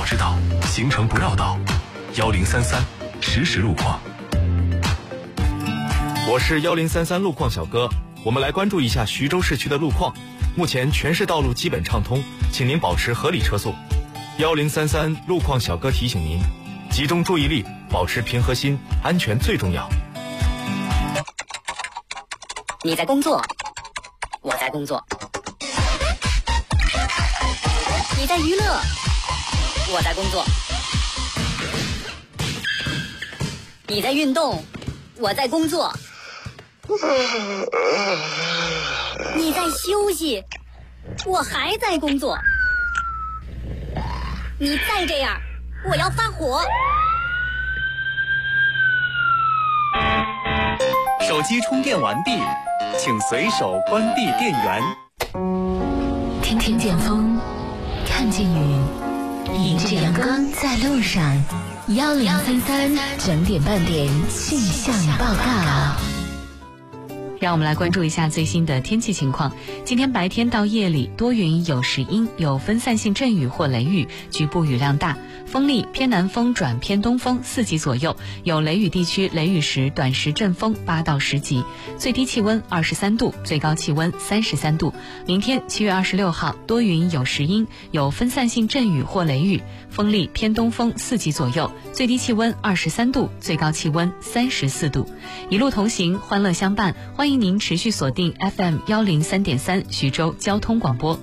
早知道，行程不绕道。1033实时路况。 我是1033路况小哥，我们来关注一下徐州市区的路况。目前全市道路基本畅通，请您保持合理车速。1033路况小哥提醒您，集中注意力，保持平和心，安全最重要。 你在工作，我在工作；你在娱乐，我在工作；你在运动，我在工作；你在休息，我还在工作。你再这样，我要发火。 手机充电完毕，请随手关闭电源。 听见风，看见雨，迎着阳光在路上。1033整点半点气象报告。 让我们来关注一下最新的天气情况。今天白天到夜里多云有时阴，有分散性阵雨或雷雨，局部雨量大，风力偏南风转偏东风4级左右，有雷雨地区雷雨时短时阵风8到10级，最低气温23度，最高气温33度。明天7月26号多云有时阴，有分散性阵雨或雷雨，风力偏东风4级左右，最低气温23度，最高气温34度。一路同行，欢乐相伴，欢迎您持续锁定 FM 103.3徐州交通广播。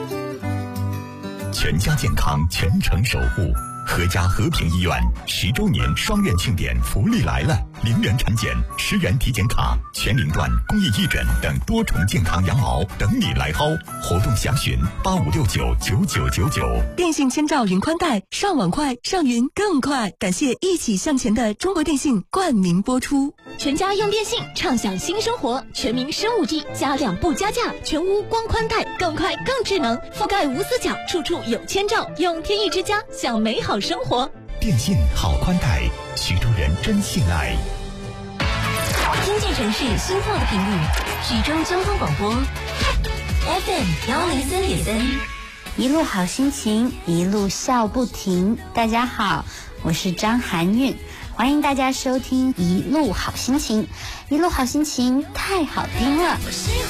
全家健康，全程守护。合家和平医院10周年双院庆典福利来了！0元产检、10元体检卡、全龄段公益义诊等多重健康羊毛等你来薅。活动详询85699999。 电信千兆云宽带，上网快，上云更快。感谢一起向前的中国电信冠名播出。 全家用电信，畅享新生活。全民升5G，加量不加价，全屋光宽带，更快更智能，覆盖无死角，处处有千兆。用天翼之家享美好生活。 电信好宽带，徐州人真信赖。 听见城市新货的频率，徐州交通广播 FM 103.3。 一路好心情，一路笑不停。大家好，我是张含韵，欢迎大家收听一路好心情。一路好心情太好听了。